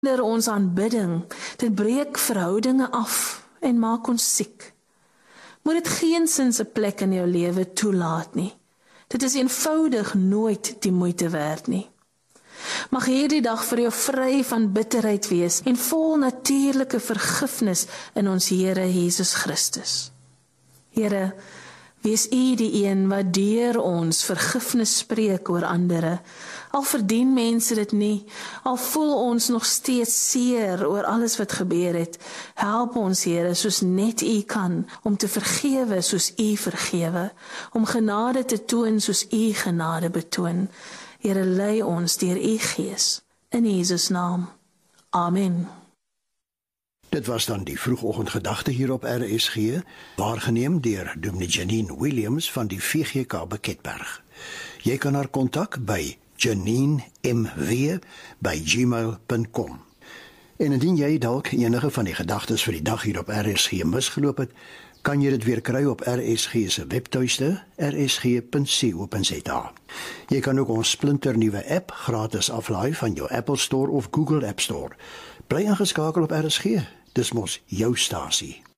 ons aanbidding, dit breek verhoudinge af en maak ons siek. Moet dit geensins 'n plek in jou lewe toelaat nie. Dit is eenvoudig nooit die moeite werd nie. Mag hierdie dag vir jou vry van bitterheid wees en vol natuurlike vergifnis in ons Here Jesus Christus. Here, wees U die een wat deur ons vergifnis spreek oor ander. Al verdien mense dit nie, al voel ons nog steeds seer oor alles wat gebeur het. Help ons, Here, soos net U kan, om te vergewe soos U vergewe, om genade te toon soos U genade betoon. Here, lei ons deur U Gees, in Jesus naam. Amen. Dit was dan die vroegoggendgedagte hier op RSG, waargeneem deur Dominee Janine Williams van die VGK Beketberg. Jy kan haar kontak by janinmw@gmail.com. En indien jy dalk enige van die gedagtes vir die dag hier op RSG misgeloop het, kan jy dit weer kry op RSG se webtuiste, rsg.co.za. Jy kan ook ons splinternuwe app gratis aflaai van jou Apple Store of Google App Store. Bly ingeskakel op RSG, dis mos jou stasie.